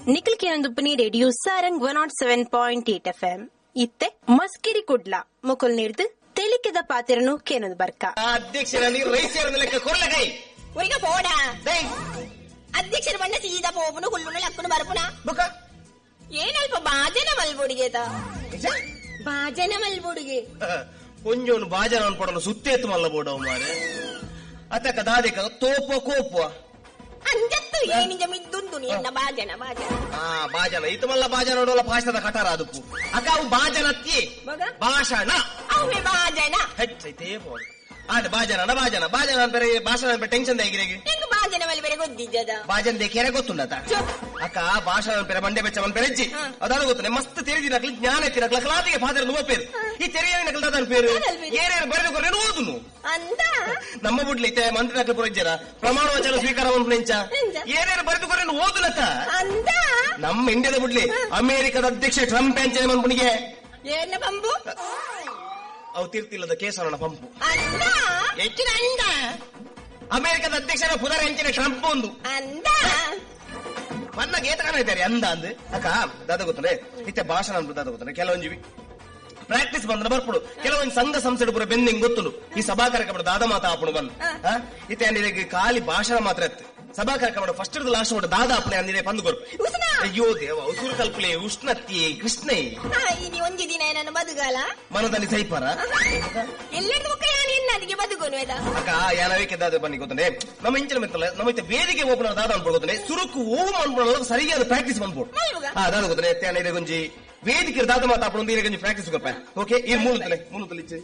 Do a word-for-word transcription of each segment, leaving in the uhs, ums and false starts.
Nikhil ಕೇಂದುಪ್ಪನಿ radio Sarang one not seven point eight F M ಇತ್ತೆ ಮಸ್ಕಿರಿ ಕುಡ್ಲ ಮುಕುಲ್ ನೀಡ್ದು ತೆಲಿಕೆದ ಪಾತಿರನು ಕೇನದು ಬರ್ಕ ಅಧ್ಯಕ್ಷರ ನೀರು ರೈಸೇರ ಲೆಕ್ಕ ಕೊರ್ಲಗೈ ಒಯ್ಗ ಪೋಡ ಅಧ್ಯಕ್ಷರ ಬಣ್ಣ ಸೀದಾ ಪೋಪುನು ಹುಲ್ಲುನು ಲಕ್ಕುನು ಬರಪುನ ಬುಕ ಏನಲ್ಪ ಬಾಜನ ಮಲ್ಬುಡಿಗೆತ ಬಾಜನ ಮಲ್ಬುಡಿಗೆ ಕೊಂಜೋನು ಬಾಜನ ಅನ್ಪಡಲು ಸುತ್ತೇತು ಮಲ್ಲ ಬೋಡವ ಮಾರೆ ಅತಕ ದಾದಿಕ ತೋಪ ಕೋಪ ಅಂಜತ್ತು ಏನಿಂಜ ಮಿದ್ದುಂದು ನಿನ್ನ ಬಾಜನ ಬಾಜನ ಆ ಬಾಜನ ಇತ ಮಲ್ಲ ಬಾಜನ ನೋಡಲ್ಲ ಭಾಷಣದ ಕಟಾರ ಅದಕ್ಕೂ ಅಕ ಅವು ಬಾಜನತ್ತಿ ಭಾಷಣ ಅವೇ ಬಾಜನ ಹೆಚ್ಚೈತೆ ಪೋಡ ಆಡ ಬಾಜನ ಬಾಜನ ಬಾಜನ ಬೇರೆ ಭಾಷಣ ಬೇರೆ ಟೆನ್ಷನ್ ಹೇಗಿರೇಗಿ ಹೆಂಗ ಬಾಜನ ಮೇಲೆ ಬೇರೆ ಗೊತ್ತಿದ್ದದ ಬಾಜನ್ ದೇಖೇರೆ ಗೊತ್ತುಂಡತ ಅಕ್ಕ ಭಾಷಣ ಬೇರೆ ಮಂಡೆ ಬೆಚ್ಚ ಮನ್ ಬೆರೆಜ್ಜಿ ಅದಾನ ಗೊತ್ತನೆ ಮಸ್ತ್ ತೆರೆದಿನಕ್ಲಿ ಜ್ಞಾನ ಎತ್ತಿನಕ್ಲ ಕ್ಲಾತಿಗೆ ಫಾದರ್ ನುವ ಪೇರು ಈ ತೆರೆಯನಕ್ಲ ದಾದನ ಪೇರು ಏನೇನು ಬರೆದು ಕೊರೇನು ಓದುನು ಅಂದ ನಮ್ಮ ಬುಡ್ಲಿ ಇತ್ತೆ ಮಂತ್ರಿ ನಕ್ಲ ಪುರಜ್ಜರ ಪ್ರಮಾಣ ವಚನ ಸ್ವೀಕಾರ ಮಾಡ್ಕೊಂಡ ಏನೇನು ಬರೆದು ಕೊರೇನು ಓದುನತ ಅಂದ ನಮ್ಮ ಇಂಡಿಯಾದ ಬುಡ್ಲಿ ಅಮೆರಿಕದ ಅಧ್ಯಕ್ಷ ಟ್ರಂಪ್ ಅಂಚನೆ ಮನ್ಪುಣಿಗೆ ಏನ ಬಂಬು ಅವು ತೀರ್ತಿಲ್ಲದ ಕೇಸರಣ ಪಂಪು ಅಂದ ಹೆಚ್ಚಿನ ಅಂದ ಅಮೆರಿಕದ ಅಧ್ಯಕ್ಷರ ಪುನರ್ ಹೆಂಚಿನ ಟ್ರಂಪ್ ಒಂದು ಅಂದ ಮನ್ನ ಗೇತ ಕಾಣ ಇದ್ದಾರೆ ಅಂದ ಅಂದ್ ಅಕ್ಕ ದಾದ ಗೊತ್ತಂದ್ರೆ ಇತ್ತೆ ಭಾಷಣ ಅನ್ಬಿಟ್ಟು ದಾದ ಗೊತ್ತಂದ್ರೆ ಕೆಲವೊಂಜಿ ಪ್ರಾಕ್ಟೀಸ್ ಬಂದ್ರೆ ಬರ್ಪುಡು ಕೆಲವೊಂದು ಸಂಘ ಸಂಸ್ಥೆ ಪುರ ಬೆಂದಿಂಗ್ ಗೊತ್ತುಂಡು ಈ ಸಭಾ ಕಾರ್ಯಕ್ರಮ ದಾದ ಮಾತ ಆಪುಡು ಬಂದು ಇತ್ತೆ ಅಂದಿಗೆ ಖಾಲಿ ಭಾಷಣ ಮಾತ್ರ ಎತ್ತು ಸಭಾ ಕಾರ್ಯಕ್ರಮ ಫಸ್ಟ್ ಲಾಸ್ಟ್ ಒಟ್ಟು ದಾದ ಅಪ್ಲೆ ಅಂದಿದೆ ಬಂದು ಬರ್ಪು ಅಯ್ಯೋ ದೇವ ಉಸುರು ಕಲ್ಪಲೆ ಉಷ್ಣತ್ತಿ ಕೃಷ್ಣೈ ಇನಿ ಒಂಜಿ ದಿನ ನನ್ನ ಬದುಗಾಲ ಮನದಲ್ಲಿ ಸೈಪಾರ ಎಲ್ಲರಿಗೂ ಮುಖ ಯಾನು ಅದಕ್ಕೆ ಬದುಕೋನು ಅಕ್ಕ ಯಾನವೇಕೆ ದಾದ ಬನ್ನಿ ಗೊತ್ತಂದ್ರೆ ನಮ್ಮ ಇಂಚಿನ ಮೆತ್ತಲ್ಲ ನಮ್ಮ ಇತ್ತೆ ವೇದಿಕೆ ಓಪನ್ ದಾದ ಅನ್ಬೋದು ಗೊತ್ತಂದ್ರೆ ಸುರುಕು ಓಮ್ ಅನ್ಬೋದು ಸರಿಯಾದ ಪ್ರಾಕ್ಟೀಸ್ ಬಂದ್ಬೋದು ಹಾ ದಾದ ಗೊತ್ತಂದ್ರೆ ಎತ್ತೆ ಇದೆ ಗೊಂಜಿ ವೇದಿಕೆ ದಾದ ಮಾತಾಪಡು ಇದೆ ಗೊಂಜಿ ಪ್ರಾಕ್ಟೀಸ್ ಕೊಪ್ಪ ಓಕೆ ಈ ಮೂಲತಲೆ ಮೂಲತಲೆ ಇಚ್ಚೆ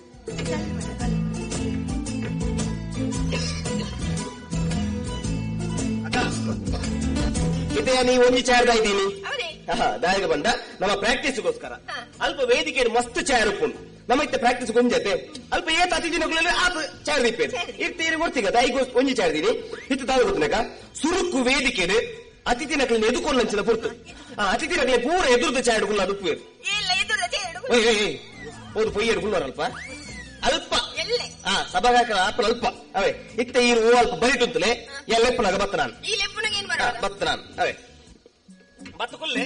ಇದೇ ನೀವು ಒಂಜಿ ಚಾರ್ದ ಇದ್ದೀನಿ ದಾಯಿಗೆ ಬಂದ ನಮ್ಮ ಪ್ರಾಕ್ಟೀಸ್ಗೋಸ್ಕರ ಅಲ್ಪ ವೇದಿಕೆ ಮಸ್ತ್ ಚಾರ್ ಉಪ್ಪುಂಡು ನಮ್ಮ ಇತ್ತ ಪ್ರಾಕ್ಟೀಸ್ ಗೊಂಜತೆ ಅಲ್ಪ ಏತ ಅತಿಥಿನಗಳಲ್ಲಿ ಆತ ಚಾರ್ ದಿಪ್ಪೇರು ಇರ್ತೀರಿ ಗೊತ್ತೀಗ ದಾಯಿಗೆ ಒಂಜಿ ಚಾರ್ದೀನಿ ಇತ್ತು ದಾದ ಗೊತ್ತನಕ ಸುರುಕು ವೇದಿಕೆ ಅತಿಥಿ ನಕಲಿನ ಎದುಕೊಳ್ಳಂಚಿನ ಪುರ್ತು ಆ ಅತಿಥಿ ನಕಲಿ ಪೂರ ಎದುರ್ದ ಚಾರ್ ಹಿಡ್ಕೊಂಡು ಅದು ಉಪ್ಪೇರು ಹೌದು ಪೊಯ್ಯ ಹಿಡ್ಕೊಂಡು ಅಲ್ಪ ಅಲ್ಪ ಆ ಸಭಾಗಾರ ಅಪ್ಪ ಅಲ್ಪ ಅವೇ ಇತ್ತ ಈ ಅಲ್ಪ ಬರಿಟುಂತಲೇ ಎಲ್ಲೆಪ್ಪನಾಗ ಬತ್ತ ನಾನು ಬತ್ತ ನಾನು ಅವೇ ಬತ್ತ ಕೊಲ್ಲೆ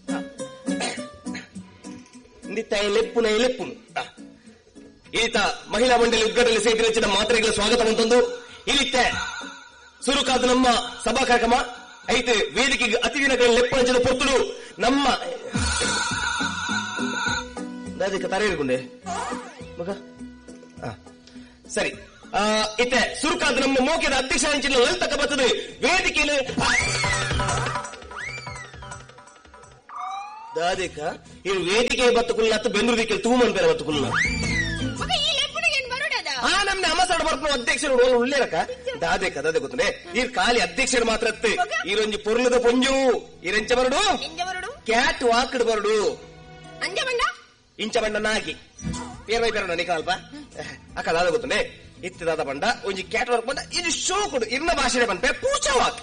ನಿತ್ತ ಲೆಪ್ಪುನ ಲೆಪ್ಪುನು ಈತ ಮಹಿಳಾ ಮಂಡಳಿ ಉದ್ಘಾಟನೆ ಸೇರಿದ ಮಾತ್ರೆಗಳ ಸ್ವಾಗತವಂತಂದು ಇಲ್ಲಿತ್ತೆ ಸುರುಕಾದ ನಮ್ಮ ಸಭಾ ಕಾರ್ಯಕ್ರಮ ಐತೆ ವೇದಿಕೆಗೆ ಅತಿ ದಿನಗಳ ಲೆಪ್ಪಂಚದ ಪೊತ್ತುಡು ನಮ್ಮ ದಾದಿಕ ತರ ಹಿಡ್ಕೊಂಡೆ ಮಗ ಸರಿ ಇತ್ತೆ ಸುರುಕಾದ ನಮ್ಮ ಮೋಕೆದ ಅಧ್ಯಕ್ಷ ಹಂಚಿನ ಲಲಿತಕ್ಕ ಬರ್ತದೆ ವೇದಿಕೆಯಲ್ಲಿ ದಾದಿಕ ಇನ್ನು ವೇದಿಕೆ ಬತ್ತುಕುಲ್ಲ ಬೆಂಗಳೂರಿಗೆ ತೂಮನ್ ಬೇರೆ ಬತ್ತುಕುಲ್ಲ ಆ ನಮ್ನೆ ಅಮ್ಮಸಾಡು ಬರ್ಪು ಅಧ್ಯಕ್ಷರು ಉಳ್ಳೇರಕ ದಾದೇಕ ದಾದೆ ಗೊತ್ತನೆ ಈ ಖಾಲಿ ಅಧ್ಯಕ್ಷರು ಮಾತ್ರ ಈರೊಂಜಿ ಪೊರ್ಲದ ಪೊಂಜು ಈರೆಂಚ ಬರಡು ಕ್ಯಾಟ್ ವಾಕಡ್ ಬರಡು ಇಂಚ ಬಂಡ ನಾಗಿ ಪೇರ್ವೈ ಪೇರ ನಿಕಾಲ್ಪ ಅಕ್ಕ ದಾದ ಗೊತ್ತನೆ ಇತ್ತು ದಾದ ಬಂಡ ಒಂಜಿ ಕ್ಯಾಟ್ ವರ್ಕ್ ಬಂದ ಇದು ಶೋ ಕೊಡು ಇನ್ನ ಭಾಷೆ ಬಂದೆ ಪೂಜಾ ವಾಕ್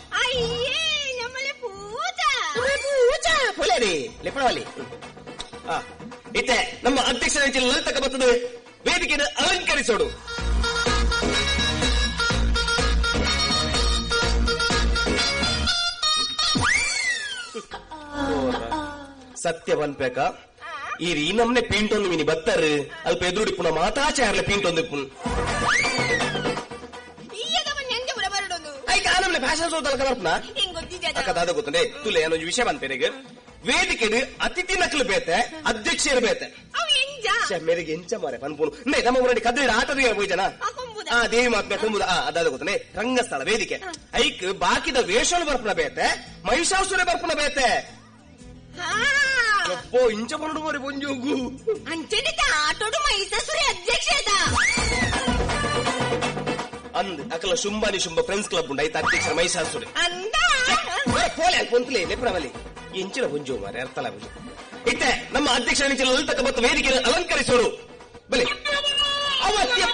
ಪುಲೇರಿ ಲೆಪ್ಪಡವಲ್ಲಿ ಇತ್ತೆ ನಮ್ಮ ಅಧ್ಯಕ್ಷರ ಲಲಿತಕ್ಕ ಬರ್ತದೆ ವೇದಿಕೆಯನ್ನು ಅಲಂಕರಿಸೋಡು ಸತ್ಯ ಬನ್ಬೇಕ ಈ ರೀ ನಮ್ನೆ ಪೇಂಟ್ ಒಂದು ಮಿನಿ ಬತ್ತರ್ ಅಲ್ಪ ಎದುರುಡಿ ಪುನಃ ಮಾತಾಚಾರ್ಲೆ ಪೇಂಟ್ ಒಂದು ಪುನ್ ನಮ್ನೆ ಫ್ಯಾಷನ್ ಶೋ ತಲಕ ಬರ್ಪುನ ಅಕ್ಕ ದಾದ ಗೊತ್ತಂಡೆ ತುಲೆ ಏನೊಂದು ವಿಷಯ ಬಂತೇನೆಗೆ ವೇದಿಕೆ ಅತಿಥಿ ನಕಲು ಬೇತೆ ಅಧ್ಯಕ್ಷರು ಬೇತೆ ಮೇರೆಗೆ ಎಂಚ ಮಾರೆ ಪನ್ಪುನು ನಮ್ಮ ಊರಲ್ಲಿ ಕದ್ರಿ ಆಟದ ಹೋಯ್ ಜನ ಆ ದೇವಿ ಮಾತ್ಮೆ ತುಂಬುದ ಅದಾದ ಗೊತ್ತನೆ ರಂಗಸ್ಥಳ ವೇದಿಕೆ ಐಕ್ ಬಾಕಿದ ವೇಷಲು ಬರ್ಪುನ ಬೇತೆ ಮಹಿಷಾಸುರ ಬರ್ಪುನ ಬೇತೆ ಒಪ್ಪೋ ಇಂಚ ಬಂಡು ಮರಿ ಪೊಂಜೋಗು ಆಟೋಡು ಮಹಿಷಾಸುರ ಅಧ್ಯಕ್ಷ ಅಂದ್ ಅಕಲ ಶುಂಭಾನಿ ಶುಂಭ ಫ್ರೆಂಡ್ಸ್ ಕ್ಲಬ್ ಉಂಡು ಐತ ಅಧ್ಯಕ್ಷರ ಮಹಿಷಾಸುರ ಪೋಲೆ ಪೊಂತಲೇ ಲೆಪ್ಪನವಲ್ಲಿ ಎಂಚಿನ ಪುಂಜು ಮಾರೆ ಅರ್ಥಲ ಪುಂಜು ಇತ್ತೆ ನಮ್ಮ ಅಧ್ಯಕ್ಷ ಲಲಿತಕ್ಕ ಮತ್ತು ವೇದಿಕೆ ಅಲಂಕರಿಸೋಡು ಬಲಿ ಅವತ್ಯ